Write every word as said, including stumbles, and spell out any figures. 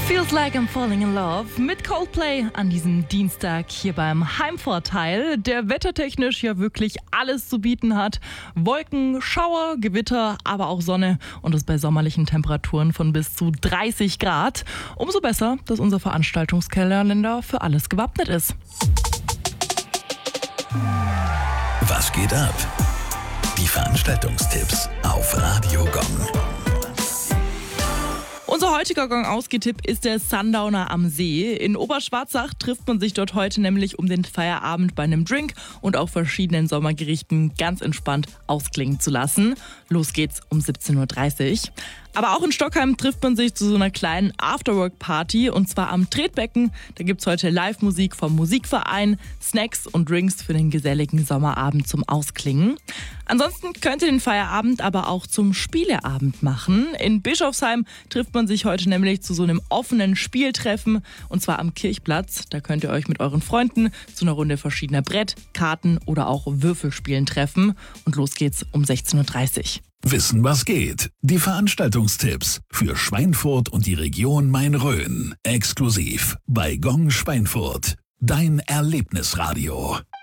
Feels like I'm falling in love mit Coldplay an diesem Dienstag hier beim Heimvorteil, der wettertechnisch ja wirklich alles zu bieten hat. Wolken, Schauer, Gewitter, aber auch Sonne und es bei sommerlichen Temperaturen von bis zu dreißig Grad. Umso besser, dass unser Veranstaltungskalender für alles gewappnet ist. Was geht ab? Die Veranstaltungstipps auf Radio Gong. Unser heutiger Gong-Ausgeh-Tipp ist der Sundowner am See. In Oberschwarzach trifft man sich dort heute nämlich, um den Feierabend bei einem Drink und auch verschiedenen Sommergerichten ganz entspannt ausklingen zu lassen. Los geht's um siebzehn Uhr dreißig. Aber auch in Stockheim trifft man sich zu so einer kleinen Afterwork-Party und zwar am Tretbecken. Da gibt's heute Live-Musik vom Musikverein, Snacks und Drinks für den geselligen Sommerabend zum Ausklingen. Ansonsten könnt ihr den Feierabend aber auch zum Spieleabend machen. In Bischofsheim trifft man sich heute nämlich zu so einem offenen Spieltreffen und zwar am Kirchplatz. Da könnt ihr euch mit euren Freunden zu einer Runde verschiedener Brett-, Karten- oder auch Würfelspielen treffen. Und los geht's um sechzehn Uhr dreißig. Wissen, was geht? Die Veranstaltungstipps für Schweinfurt und die Region Main-Rhön. Exklusiv bei Gong Schweinfurt. Dein Erlebnisradio.